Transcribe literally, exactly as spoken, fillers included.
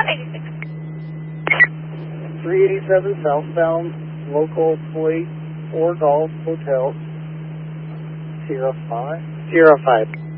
three eighty-seven southbound, local plate, four Golf Hotel, Sierra five. Sierra five.